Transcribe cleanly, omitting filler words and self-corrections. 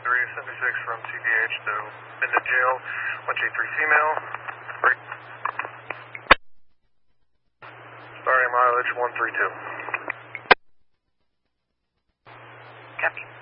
7376 from CPH to Minden Jail, 1J3 female. Starting mileage 132. Copy.